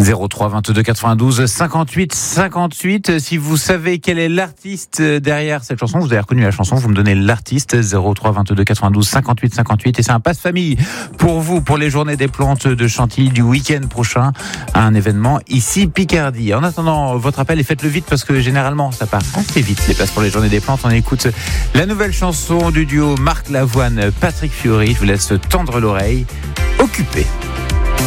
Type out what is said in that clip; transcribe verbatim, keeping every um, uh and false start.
zéro trois vingt-deux quatre-vingt-douze cinquante-huit cinquante-huit. Si vous savez quel est l'artiste derrière cette chanson, vous avez reconnu la chanson, vous me donnez l'artiste. Zéro trois vingt-deux quatre-vingt-douze cinquante-huit cinquante-huit. Et c'est un passe-famille pour vous, pour les journées des plantes de Chantilly du week-end prochain, à un événement ici Picardie. En attendant votre appel, et faites-le vite parce que généralement ça part assez vite, les places pour les journées des plantes. On écoute la nouvelle chanson du duo Marc Lavoine, Patrick Fiori. Je vous laisse tendre l'oreille. Occupé.